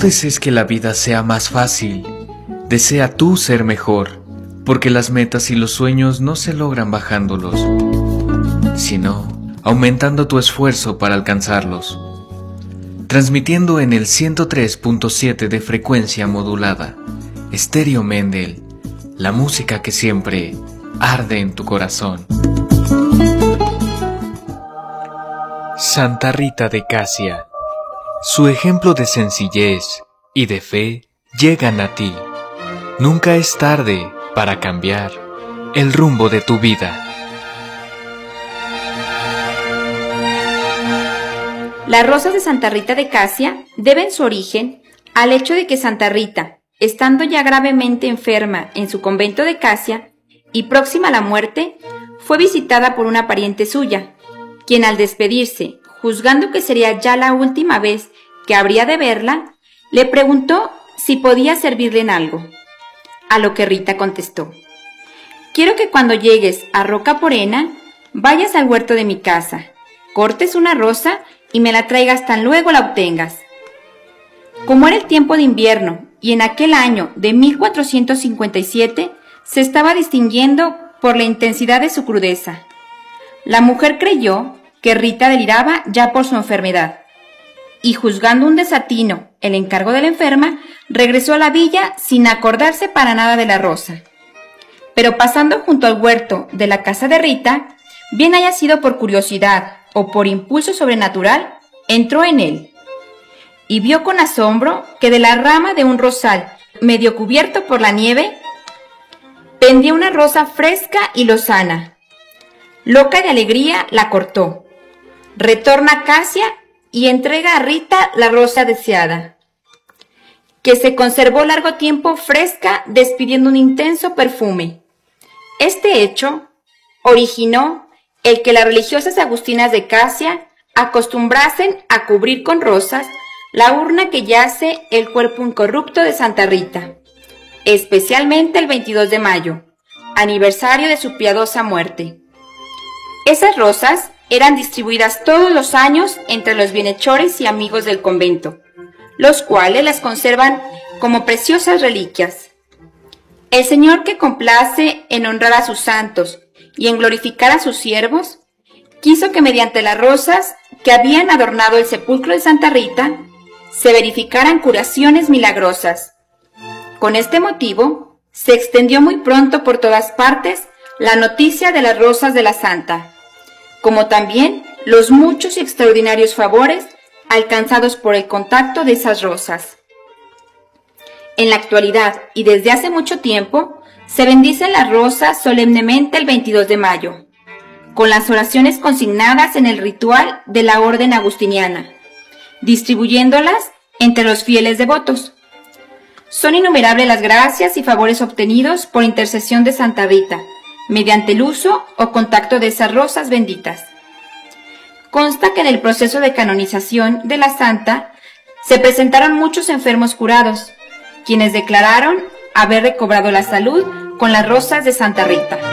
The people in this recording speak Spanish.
desees que la vida sea más fácil, desea tú ser mejor, porque las metas y los sueños no se logran bajándolos, sino aumentando tu esfuerzo para alcanzarlos. Transmitiendo en el 103.7 de frecuencia modulada, Estéreo Mendel, la música que siempre arde en tu corazón. Santa Rita de Casia. Su ejemplo de sencillez y de fe llegan a ti. Nunca es tarde para cambiar el rumbo de tu vida. Las rosas de Santa Rita de Casia deben su origen al hecho de que Santa Rita, estando ya gravemente enferma en su convento de Casia y próxima a la muerte, fue visitada por una pariente suya, quien al despedirse, juzgando que sería ya la última vez que habría de verla, le preguntó si podía servirle en algo. A lo que Rita contestó: «Quiero que cuando llegues a Roca Porena, vayas al huerto de mi casa, cortes una rosa y me la traigas tan luego la obtengas». Como era el tiempo de invierno y en aquel año de 1457 se estaba distinguiendo por la intensidad de su crudeza, la mujer creyó que Rita deliraba ya por su enfermedad, y juzgando un desatino el encargo de la enferma, regresó a la villa sin acordarse para nada de la rosa. Pero pasando junto al huerto de la casa de Rita, bien haya sido por curiosidad o por impulso sobrenatural, entró en él, y vio con asombro que de la rama de un rosal, medio cubierto por la nieve, pendía una rosa fresca y lozana. Loca de alegría la cortó, retorna a Casia y entrega a Rita la rosa deseada, que se conservó largo tiempo fresca, despidiendo un intenso perfume. Este hecho originó el que las religiosas agustinas de Casia acostumbrasen a cubrir con rosas la urna que yace el cuerpo incorrupto de Santa Rita, especialmente el 22 de mayo, aniversario de su piadosa muerte. Esas rosas eran distribuidas todos los años entre los bienhechores y amigos del convento, los cuales las conservan como preciosas reliquias. El Señor, que complace en honrar a sus santos y en glorificar a sus siervos, quiso que mediante las rosas que habían adornado el sepulcro de Santa Rita se verificaran curaciones milagrosas. Con este motivo, se extendió muy pronto por todas partes la noticia de las rosas de la Santa, como también los muchos y extraordinarios favores alcanzados por el contacto de esas rosas. En la actualidad, y desde hace mucho tiempo, se bendicen las rosas solemnemente el 22 de mayo, con las oraciones consignadas en el ritual de la orden agustiniana, distribuyéndolas entre los fieles devotos. Son innumerables las gracias y favores obtenidos por intercesión de Santa Rita, mediante el uso o contacto de esas rosas benditas. Consta que en el proceso de canonización de la santa se presentaron muchos enfermos curados, quienes declararon haber recobrado la salud con las rosas de Santa Rita.